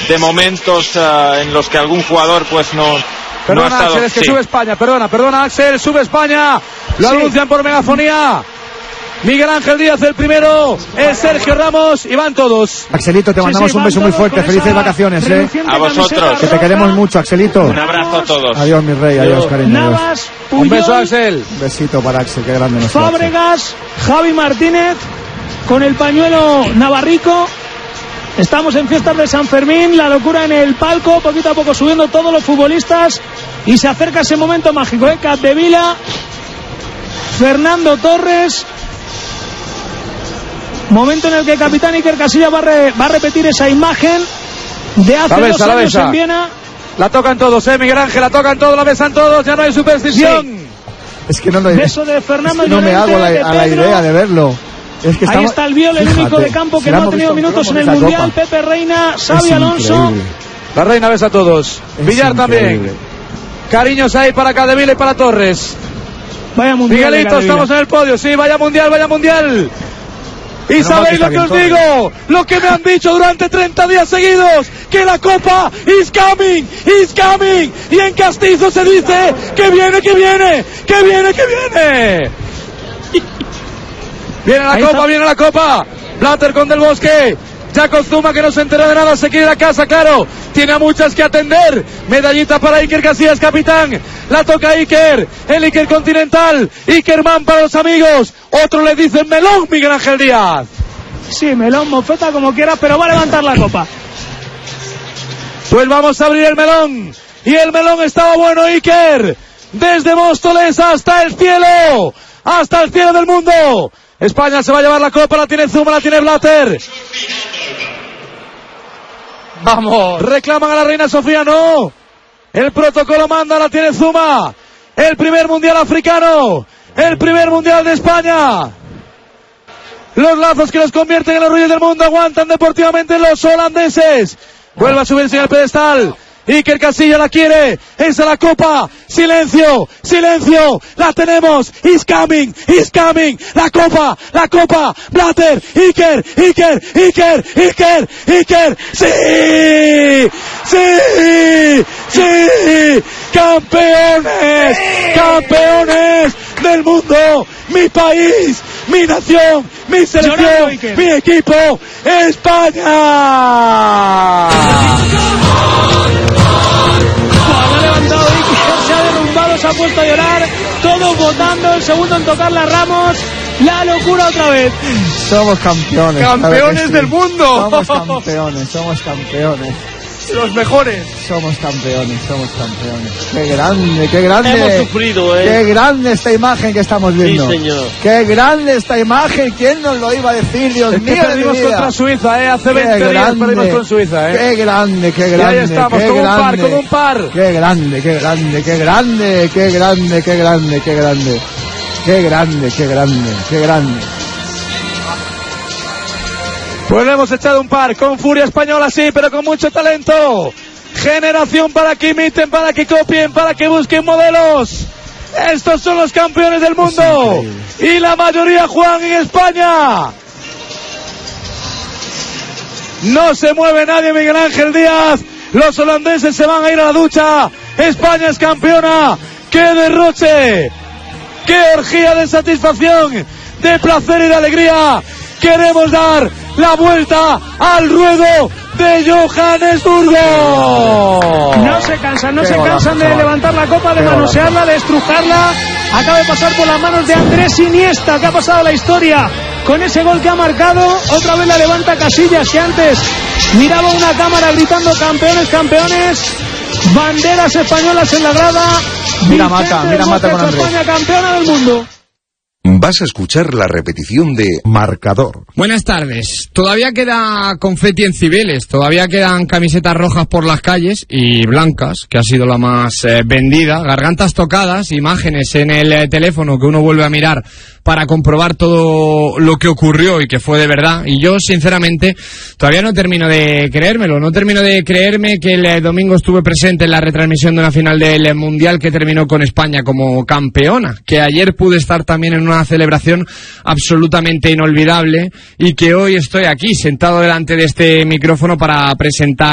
de momentos en los que algún jugador pues no ha estado. Axel, es que sube España, perdona Axel, sube España, lo anuncian por megafonía. Miguel Ángel Díaz el primero, es Sergio Ramos y van todos. Axelito, te mandamos un beso muy fuerte, felices vacaciones, a vosotros, que te queremos mucho, Axelito. Un abrazo a todos. Adiós mi rey, adiós cariño. Navas, Puyol, un beso Axel. Un besito para Axel, qué grande nos Fábregas, Javi Martínez con el pañuelo navarrico. Estamos en fiestas de San Fermín, la locura en el palco, poquito a poco subiendo todos los futbolistas y se acerca ese momento mágico, Capdevila, Fernando Torres. Momento en el que el capitán Iker Casillas va a repetir esa imagen de hace 2 años en Viena. La tocan todos, Miguel Ángel, la tocan todos, la besan todos, ya no hay superstición. Sí. Es que no lo beso de Fernando, es que no me hago a la idea de verlo. Es que ahí está el Viol, el único de campo que no ha tenido minutos en el Mundial. Pepe Reina, Xavi Alonso. La Reina besa a todos. Villar también. Cariños ahí para Capdevila y para Torres. Vaya mundial. Miguelito, estamos en el podio, sí, vaya mundial, vaya mundial. Y sabéis lo que os digo, lo que me han dicho durante 30 días seguidos, que la Copa is coming, y en castizo se dice que viene. Viene la Copa, Blatter con Del Bosque, Jacob Zuma que no se entera de nada, se quiere ir a casa, claro, tiene a muchas que atender, medallita para Iker Casillas, capitán, la toca Iker, el Iker Continental, Ikerman para los amigos, otro le dicen melón, Miguel Ángel Díaz. Sí, melón, mofeta, como quieras, pero va a levantar la copa. Pues vamos a abrir el melón, y el melón estaba bueno, Iker, desde Móstoles hasta el cielo del mundo. España se va a llevar la copa, la tiene Zuma, la tiene Blatter. Vamos. Reclaman a la reina Sofía, no. El protocolo manda, la tiene Zuma. El primer mundial africano. El primer mundial de España. Los lazos que los convierten en los reyes del mundo aguantan deportivamente los holandeses. Vuelve a subirse en el pedestal. Iker Casillas la quiere, esa la copa, silencio, la tenemos, is coming, la copa, Blatter, Iker, sí, campeones del mundo, mi país, mi nación, mi selección, mi equipo, España. Ha levantado Iker, se ha derrumbado, se ha puesto a llorar, todos votando, el segundo en tocarla a Ramos, la locura otra vez. Somos campeones. Campeones del mundo. Somos campeones. Los mejores. Somos campeones. Qué grande. Hemos sufrido, Qué grande esta imagen que estamos viendo. Sí, señor. Qué grande esta imagen. ¿Quién nos lo iba a decir, Dios mío? Perdimos contra Suiza, hace 20 días perdimos con Suiza, Qué grande. Y ahí estamos, como un par. Qué grande. Pues le hemos echado un par, con furia española sí, pero con mucho talento. Generación para que imiten, para que copien, para que busquen modelos. Estos son los campeones del mundo. Y la mayoría juegan en España. No se mueve nadie, Miguel Ángel Díaz. Los holandeses se van a ir a la ducha. España es campeona. ¡Qué derroche! ¡Qué orgía de satisfacción! De placer y de alegría. Queremos dar la vuelta al ruedo de Johannesburgo. No se cansan de levantar la copa, de manosearla, de estrujarla. Acaba de pasar por las manos de Andrés Iniesta, que ha pasado la historia con ese gol que ha marcado. Otra vez la levanta Casillas, que antes miraba una cámara gritando campeones. Banderas españolas en la grada. Mira Mata con Andrés. España campeona del mundo. Vas a escuchar la repetición de Marcador. Buenas tardes. Todavía queda confeti en Cibeles, todavía quedan camisetas rojas por las calles y blancas, que ha sido la más vendida. Gargantas tocadas, imágenes en el teléfono que uno vuelve a mirar para comprobar todo lo que ocurrió y que fue de verdad. Y yo, sinceramente, todavía no termino de creérmelo. No termino de creerme que el domingo estuve presente en la retransmisión de una final del Mundial que terminó con España como campeona. Que ayer pude estar también en una celebración absolutamente inolvidable y que hoy estoy aquí, sentado delante de este micrófono para presentar